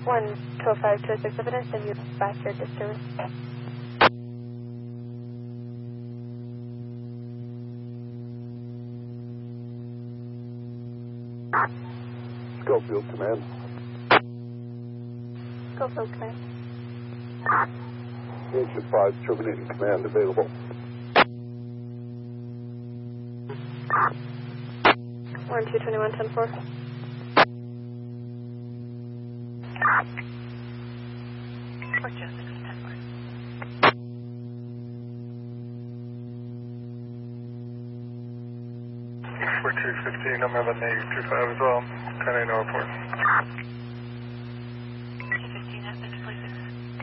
1-205 206 evidence of your bastard disturbance. Schofield Command. Schofield Command. Agent 5 terminating command available. 1-221-10-4. For 215, I'm having a -25 as well. 10-8 report.